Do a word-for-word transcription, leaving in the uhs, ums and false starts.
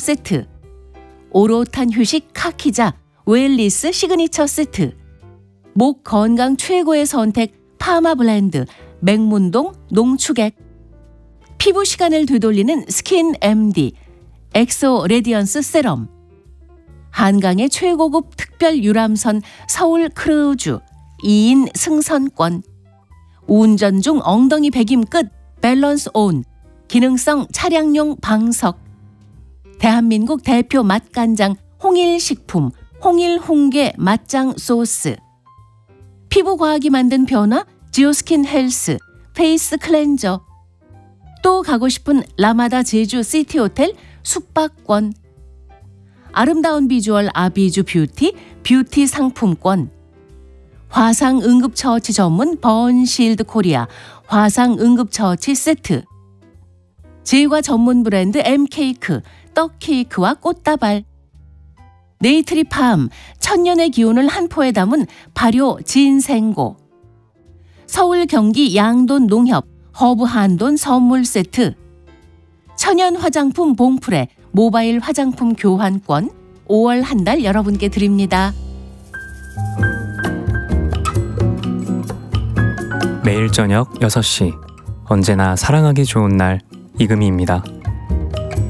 세트, 오롯한 휴식 카키자 웰리스 시그니처 세트, 목 건강 최고의 선택 파마 블렌드 맹문동 농축액, 피부 시간을 되돌리는 스킨 엠디 엑소 레디언스 세럼, 한강의 최고급 특별 유람선 서울 크루즈 이 인 승선권, 운전 중 엉덩이 배김 끝 밸런스 온 기능성 차량용 방석, 대한민국 대표 맛간장 홍일식품 홍일홍게 맛장 소스, 피부과학이 만든 변화 지오스킨 헬스 페이스 클렌저, 또 가고 싶은 라마다 제주 시티호텔 숙박권, 아름다운 비주얼 아비주 뷰티 뷰티 상품권, 화상 응급처치 전문 번실드 코리아 화상 응급처치 세트, 제과 전문 브랜드 엠케이크 떡케이크와 꽃다발, 네이트리팜 천년의 기운을 한 포에 담은 발효 진생고, 서울 경기 양돈 농협 허브 한돈 선물 세트, 천연 화장품 봉프레 모바일 화장품 교환권 오월 한 달 여러분께 드립니다. 매일 저녁 여섯 시 언제나 사랑하기 좋은 날 이금희입니다.